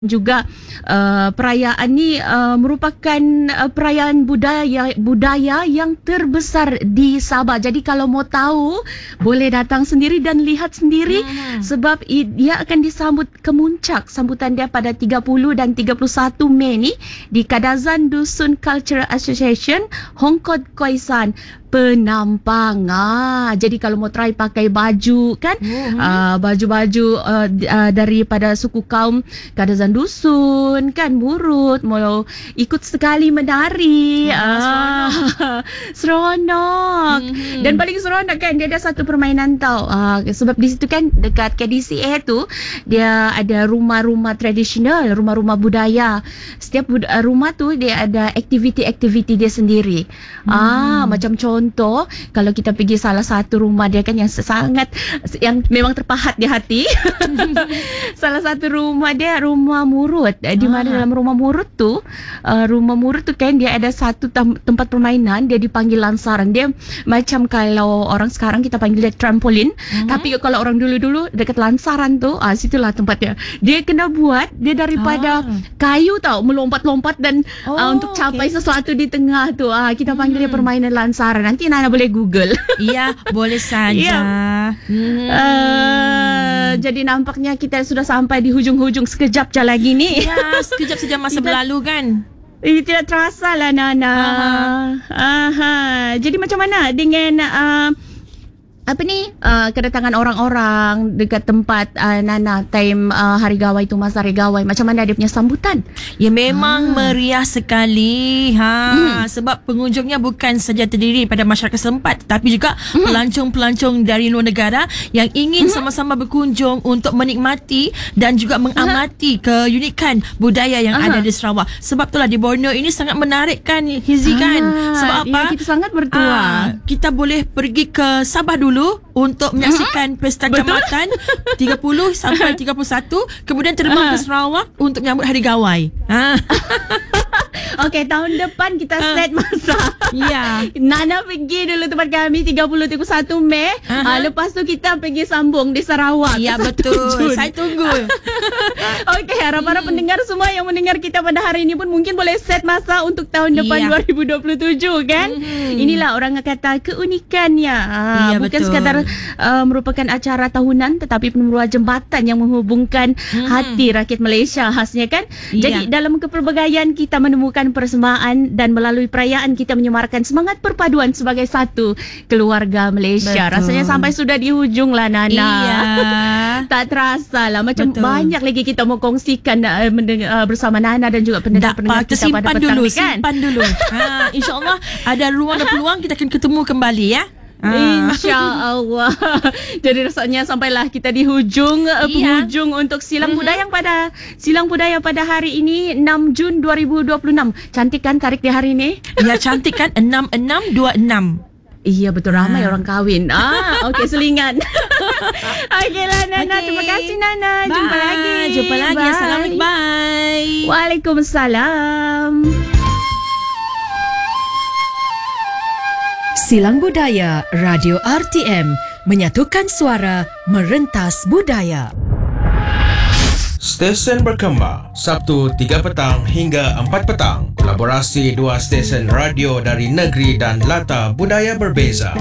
juga perayaan ni merupakan perayaan budaya yang terbesar di Sabah. Jadi kalau mau tahu boleh datang sendiri dan lihat sendiri sebab dia akan disambut kemuncak sambutan dia pada 30 dan 31 Mei ni di Kadazan Dusun Cultural Association Hongkod Khoisan Penampang. Jadi kalau mau try pakai baju kan, baju-baju daripada suku kaum Kadazan Dusun kan, Murut, mau ikut sekali menari. Seronok. Dan paling seronok kan, dia ada satu permainan tau. Sebab di situ kan dekat KDCA tu dia ada rumah-rumah tradisional, rumah-rumah budaya. Setiap rumah tu dia ada aktiviti-aktiviti dia sendiri. Macam contoh, kalau kita pergi salah satu rumah dia kan yang memang terpahat di hati. Salah satu rumah dia rumah Murut. Di mana dalam rumah Murut tu kan dia ada satu tempat permainan, dia dipanggil lansaran. Dia macam kalau orang sekarang kita panggil dia trampolin, tapi kalau orang dulu-dulu dekat lansaran tu, situlah tempatnya. Dia kena buat dia daripada kayu tau, melompat-lompat dan untuk capai sesuatu di tengah tu. Kita panggil dia permainan lansaran. Nanti Nana boleh Google. Ya, boleh saja. Jadi nampaknya kita sudah sampai di hujung-hujung, sekejap je lagi ni. Ya, sekejap saja masa berlalu kan. Tidak terasa lah Nana. Jadi macam mana dengan kedatangan orang-orang dekat tempat Nana time Hari Gawai tu, masa Hari Gawai, macam mana dia punya sambutan? Ya, memang meriah sekali. Sebab pengunjungnya bukan saja terdiri pada masyarakat setempat, tapi juga pelancong-pelancong dari luar negara yang ingin sama-sama berkunjung untuk menikmati dan juga mengamati keunikan budaya yang ada di Sarawak. Sebab itulah di Borneo ini sangat menarik kan, Hizi kan? Sebab apa? Ya, kita sangat bertuah. Kita boleh pergi ke Sabah dulu untuk menyaksikan pesta Camatan 30 sampai 31, kemudian terbang ke Sarawak untuk menyambut Hari Gawai. Okey, tahun depan kita set masa. Ya. Nana pergi dulu tempat kami 30-31 Mei. Lepas tu kita pergi sambung di Sarawak. Ya, betul. Saya tunggu. Okey, harap-harap pendengar semua yang mendengar kita pada hari ini pun mungkin boleh set masa untuk tahun depan 2027 kan. Inilah orang kata keunikannya. Bukan betul. sekadar merupakan acara tahunan, tetapi merupakan jembatan yang menghubungkan hati rakyat Malaysia khasnya kan. Jadi dalam kepelbagaian kita menemukan persembahan dan melalui perayaan kita menyemarakkan semangat perpaduan sebagai satu keluarga Malaysia. Betul. Rasanya sampai sudah di hujung lah Nana. Tak terasa lah, macam banyak lagi kita mau kongsikan bersama Nana dan juga pendengar-pendengar kita pada petang ni kan. Simpan dulu. InsyaAllah ada ruang dan peluang kita akan ketemu kembali ya. InsyaAllah. Jadi rasanya sampailah kita di hujung penghujung untuk Silang Budaya pada hari ini 6 Jun 2026. Cantik kan tarik di hari ini? Ya, cantik kan, 6626. Iya, betul, ramai orang kahwin. Okey, selingan. Okeylah Nana, terima kasih Nana. Bye. Jumpa lagi. Bye. Assalamualaikum. Bye. Waalaikumsalam. Silang Budaya Radio RTM, menyatukan suara, merentas budaya. Stesen berkembang Sabtu 3 petang hingga 4 petang. Kolaborasi dua stesen radio dari negeri dan latar budaya berbeza.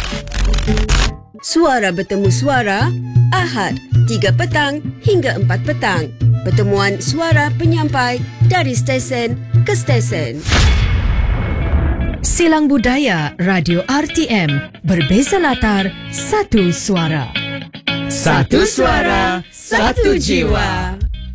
Suara bertemu suara, Ahad 3 petang hingga 4 petang. Pertemuan suara penyampai dari stesen ke stesen. Silang Budaya Radio RTM, berbeza latar, satu suara. Satu suara, satu jiwa.